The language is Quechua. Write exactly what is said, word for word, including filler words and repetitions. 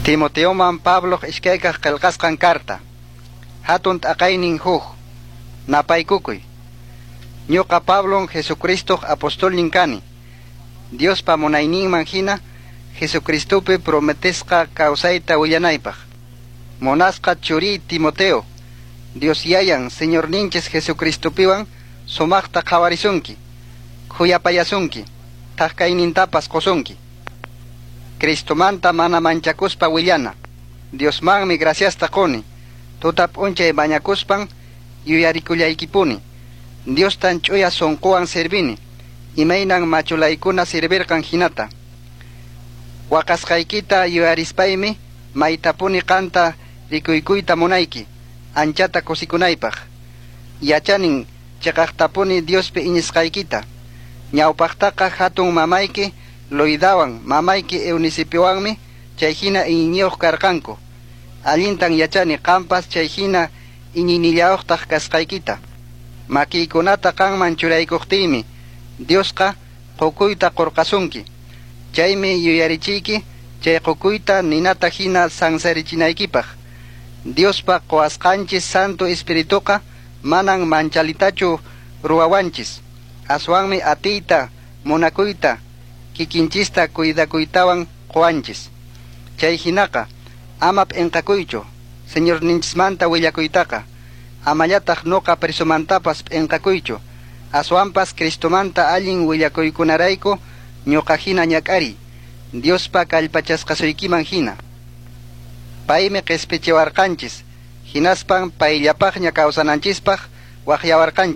Timoteoman Pablo ishkaykaq qillqasqan carta. Hatun t'aqaynin huk. Napaykukuy. Ñuqa Pablo Jesucristo apostolnin kani. Diospa munayninman hina Jesucristopi prometesqa kawsayta willanaypaq. Monasqa churi Timoteo. Dios yayan Señor ninches Jesucristopiwan sumaqta qhawarisunki. Khuyapayasunki. Taqkaynintapas qosunki. Cristomanta mana manchakuspa willana. Diosmanmi graciasta quni. Tutap unchay bañakuspan yuyarikullaykipuni. Dios tan ch'uya sonquwan servini. Imaynan machulaykuna sirvirqan hinata. Waqasqaykita yuyarispaymi maytapuni qanta rikuykuyta munayki. Anchata kusikunaypaq. Yachanin chaqaqtapuni Diospi iñisqaykita. Ñawpaqtaqa hatun mamayki Loidawan mamayki Eunicipiwanmi chayhina iñiyuq karqanku. Allintan yachani qampas chayhina iñinillawqtaq kasqaykita. Makiykunata qanman churaykuqtiymi Diosqa qukuyta qurqasunki. Chaymi yuyarichiyki chay qukuyta ninata hina sansarichinaykipak. Diospa quwasqanchis Santo Espirituqa manan manchalitachu ruwawanchis. Aswanmi atiyta, munakuyta, kikinchista cuidakuytawan quwanchis. Chay hinaqa ama p'inqakuychu Señor ninchismanta willakuytaqa. Amallataq nuqa presumantapas p'inqakuychu. Aswanpas Cristomanta allin willakuykunarayku ñuqa hina ñak'ari. Diospa kallpachasqasuykiman hina. Paymi q'ispichiwarqanchis. Hinaspan payllapaqña kawsananchispaq waqyawarqanchis.